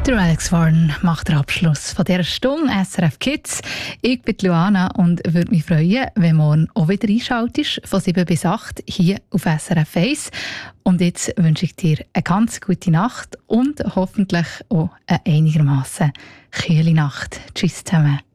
Der Alex Warren macht den Abschluss von dieser Stunde SRF Kids. Ich bin Luana und würde mich freuen, wenn morgen auch wieder einschaltest, von 7 bis 8 hier auf SRF 1. Und jetzt wünsche ich dir eine ganz gute Nacht und hoffentlich auch eine einigermaßen kühle Nacht. Tschüss zusammen.